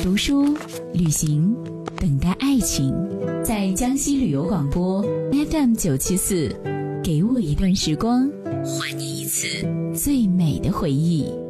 读书、旅行，等待爱情。在江西旅游广播 FM974，给我一段时光，还你一次最美的回忆。